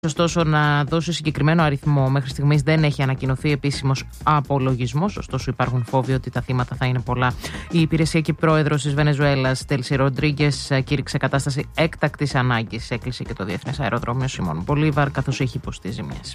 Ωστόσο, να δώσει συγκεκριμένο αριθμό. Μέχρι στιγμής δεν έχει ανακοινωθεί επίσημος απολογισμός. Ωστόσο, υπάρχουν φόβοι ότι τα θύματα θα είναι πολλά. Η υπηρεσιακή πρόεδρος της Βενεζουέλας, Ντέλσι Ροντρίγκες, κήρυξε κατάσταση έκτακτης ανάγκης. Έκλεισε και το Διεθνές Αεροδρόμιο Σιμών Μπολίβαρ, καθώς έχει υποστεί ζημιές.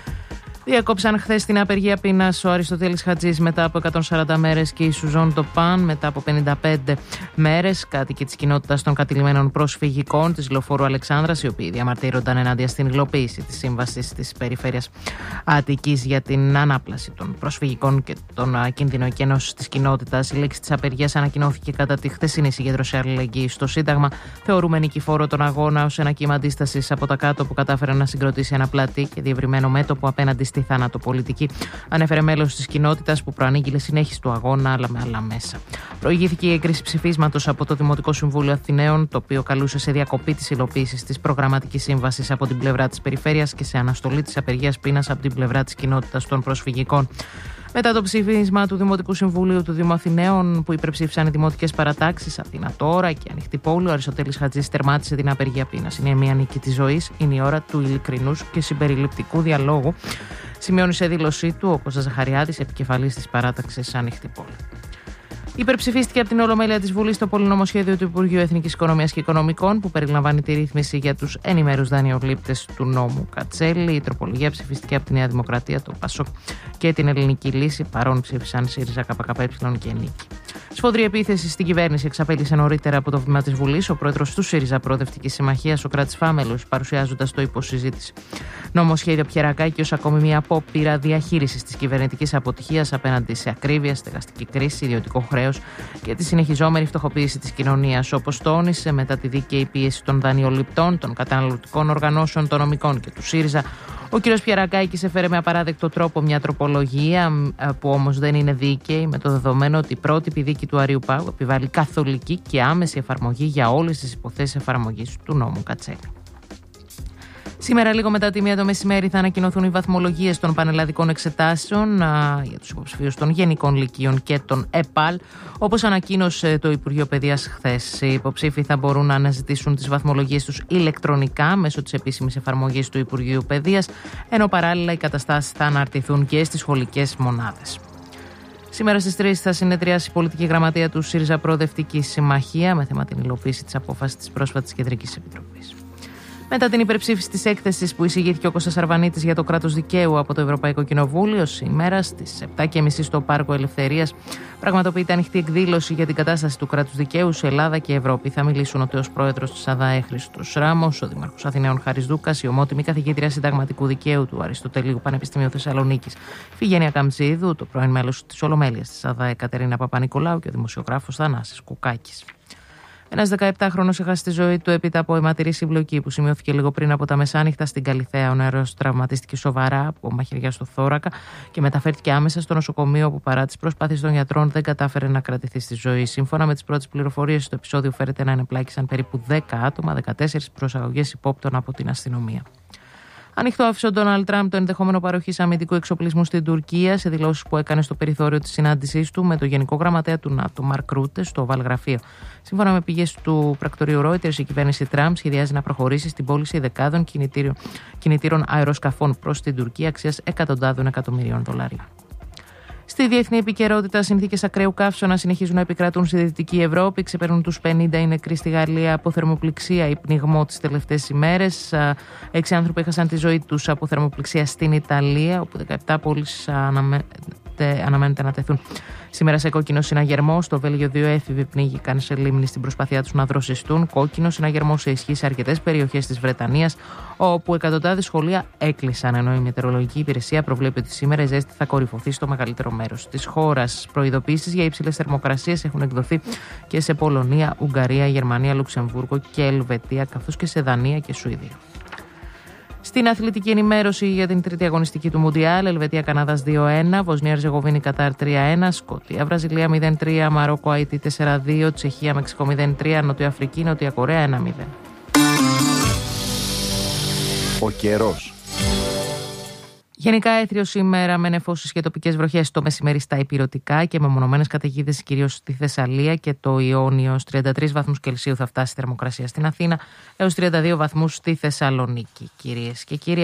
Διακόψαν χθες την απεργία πείνας ο Αριστοτέλης Χατζής μετά από 140 μέρες και η Σουζόν Ντοπάν μετά από 55 μέρες. Κάτοικοι της κοινότητας των κατηλημένων προσφυγικών της Λεωφόρου Αλεξάνδρας, οι οποίοι διαμαρτύρονταν ενάντια στην υλοποίηση της σύμβασης της Περιφέρειας Αττικής για την ανάπλαση των προσφυγικών και τον κίνδυνο εκένωσης της κοινότητας. Η λέξη της απεργίας ανακοινώθηκε κατά τη χθεσινή συγκέντρωση αλληλεγγύης στο Σύνταγμα. Θεωρούμε νικηφόρο τον αγώνα ως ένα κύμα αντίστασης από τα κάτω που κατάφερε να συγκροτήσει ένα πλατή και διευρυμένο μέτωπο απέναντι στη θανατοπολιτική, ανέφερε μέλος της κοινότητας που προανήγγειλε συνέχιση του αγώνα, αλλά με άλλα μέσα. Προηγήθηκε η έγκριση ψηφίσματος από το Δημοτικό Συμβούλιο Αθηναίων, το οποίο καλούσε σε διακοπή της υλοποίησης της προγραμματικής σύμβασης από την πλευρά της Περιφέρειας και σε αναστολή της απεργίας πείνας από την πλευρά της κοινότητας των προσφυγικών. Μετά το ψήφισμα του Δημοτικού Συμβουλίου του Δήμου Αθηναίων, που υπερψήφισαν οι δημοτικές παρατάξεις Αθήνα Τώρα και Ανοιχτή Πόλη, ο Αριστοτέλης Χατζής τερμάτισε την απεργία πείνας. Είναι μια νίκη της ζωής, είναι η ώρα του ειλικρινούς και συμπεριληπτικού διαλόγου, σημειώνει σε δήλωσή του ο Κώστας Ζαχαριάδης, επικεφαλής της παράταξης Ανοιχτή Πόλη. Υπερψηφίστηκε από την Ολομέλεια της Βουλής το πολυνομοσχέδιο του Υπουργείου Εθνικής Οικονομίας και Οικονομικών, που περιλαμβάνει τη ρύθμιση για τους ενημέρους δανειολήπτες του νόμου Κατσέλη. Η τροπολογία ψηφίστηκε από τη Νέα Δημοκρατία, το ΠΑΣΟΚ και την Ελληνική Λύση. Παρόν ψήφισαν ΣΥΡΙΖΑ, ΚΚΕ και Νίκη. Σφοδρή επίθεση στην κυβέρνηση εξαπέλυσε νωρίτερα από το βήμα της Βουλής ο πρόεδρος του ΣΥΡΙΖΑ Προοδευτικής Συμμαχίας, ο Κράτης Φάμελος, παρουσιάζοντας το υποσυζήτηση νομοσχέδιο Πιερακάκη ως ακόμη μια απόπειρα διαχείρισης της κυβερνητικής αποτυχίας απέναντι σε ακρίβεια, στεγαστική κρίση, ιδιωτικό χρέος και τη συνεχιζόμενη φτωχοποίηση της κοινωνίας. Όπως τόνισε, μετά τη δίκαιη πίεση των δανειοληπτών, των καταναλωτικών οργανώσεων, των νομικών και του ΣΥΡΙΖΑ, ο κ. Πιερακάκης έφερε με απαράδεκτο τρόπο μια τροπολογία που όμως δεν είναι δίκαιη, με το δεδομένο ότι η πρότυπη δίκη του Αριού Πάγου επιβάλλει καθολική και άμεση εφαρμογή για όλες τις υποθέσεις εφαρμογής του νόμου Κατσέλη. Σήμερα, λίγο μετά τη 1 το μεσημέρι, θα ανακοινωθούν οι βαθμολογίες των πανελλαδικών εξετάσεων για τους υποψηφίους των Γενικών Λυκείων και των ΕΠΑΛ. Όπως ανακοίνωσε το Υπουργείο Παιδείας χθες, οι υποψήφοι θα μπορούν να αναζητήσουν τις βαθμολογίες τους ηλεκτρονικά μέσω της επίσημης εφαρμογής του Υπουργείου Παιδείας, ενώ παράλληλα οι καταστάσεις θα αναρτηθούν και στις σχολικές μονάδες. Σήμερα στις 3 θα συνεδριάσει η πολιτική γραμματεία του ΣΥΡΙΖΑ Προοδευτική Συμμαχία με θέμα την υλοποίηση της απόφασης της πρόσφατης Κεντρικής Επιτροπής. Μετά την υπερψήφιση της έκθεσης που εισηγήθηκε ο Κώστας Αρβανίτης για το κράτος δικαίου από το Ευρωπαϊκό Κοινοβούλιο, σήμερα στις 7:30 στο Πάρκο Ελευθερίας πραγματοποιείται ανοιχτή εκδήλωση για την κατάσταση του κράτους δικαίου σε Ελλάδα και Ευρώπη. Θα μιλήσουν ο τέος πρόεδρος της ΑΔΑΕ Χρήστος Ράμος, ο δήμαρχος Αθηναίων Χάρης Δούκας, η ομότιμη καθηγήτρια συνταγματικού δικαίου του Αριστοτελείου Πανεπιστημίου Θεσσαλονίκης Φιγένεια Καμτσίδου, το πρώην μέλος της Ολομέλειας της ΑΔΑΕ Κατερίνα Παπα-Νικολάου και ο δημοσιογράφος Θανάσης Κουκάκης. Ένας 17χρονος έχασε τη ζωή του έπειτα από αιματηρή συμπλοκή που σημειώθηκε λίγο πριν από τα μεσάνυχτα στην Καλιθέα. Ο νεαρός τραυματίστηκε σοβαρά από μαχαιριά στο θώρακα και μεταφέρθηκε άμεσα στο νοσοκομείο, που παρά τις προσπάθειες των γιατρών δεν κατάφερε να κρατηθεί στη ζωή. Σύμφωνα με τις πρώτες πληροφορίες, το επεισόδιο φέρεται να ενεπλάκησαν περίπου 10 άτομα, 14 προσαγωγές υπόπτων από την αστυνομία. Ανοιχτό άφησε ο Ντόναλντ Τραμπ το ενδεχόμενο παροχής αμυντικού εξοπλισμού στην Τουρκία σε δηλώσεις που έκανε στο περιθώριο της συνάντησής του με τον Γενικό Γραμματέα του ΝΑΤΟ, Μαρκ Ρούτε, στο Οβάλ Γραφείο. Σύμφωνα με πηγές του πρακτορείου Reuters, η κυβέρνηση Τραμπ σχεδιάζει να προχωρήσει στην πώληση δεκάδων κινητήρων αεροσκαφών προς την Τουρκία αξίας εκατοντάδων εκατομμυρίων δολαρίων. Στη διεθνή επικαιρότητα, συνθήκες ακραίου καύσωνα συνεχίζουν να επικρατούν στη Δυτική Ευρώπη. Ξεπερνούν τους 50 οι νεκροί στη Γαλλία από θερμοπληξία ή πνιγμό τις τελευταίες ημέρες. 6 άνθρωποι έχασαν τη ζωή τους από θερμοπληξία στην Ιταλία, όπου 17 πόλεις αναμένεται να τεθούν σήμερα σε κόκκινο συναγερμό. Στο Βέλγιο 2 έφηβοι πνίγηκαν σε λίμνη στην προσπάθειά τους να δροσιστούν. Κόκκινο συναγερμό σε ισχύ σε αρκετές περιοχές της Βρετανίας, όπου εκατοντάδες σχολεία έκλεισαν, ενώ η μετεωρολογική υπηρεσία προβλέπει ότι σήμερα η ζέστη θα κορυφωθεί στο μεγαλύτερο μέρος της χώρας. Προειδοποιήσεις για υψηλές θερμοκρασίες έχουν εκδοθεί και σε Πολωνία, Ουγγαρία, Γερμανία, Λουξεμβούργο και Ελβετία, καθώς και σε Δανία και Σουηδία. Στην αθλητική ενημέρωση για την τρίτη αγωνιστική του Μουντιάλ, Ελβετία-Καναδάς 2-1, Βοσνία-Ερζεγοβίνη Κατάρ 3-1, Σκωτία-Βραζιλία 0-3, Μαρόκο-Αϊτή 4-2, Τσεχία-Μεξικό 0-3, Νότια-Αφρική-Νότια Κορέα 1-0. Ο καιρός. Γενικά έθριο σήμερα με νεφώσεις και τοπικές βροχές το μεσημέρι στα ηπειρωτικά και με μονομένες καταιγίδες κυρίως στη Θεσσαλία και το Ιόνιο. 33 βαθμούς Κελσίου θα φτάσει η θερμοκρασία στην Αθήνα έως 32 βαθμούς στη Θεσσαλονίκη. Κυρίες και κύριοι.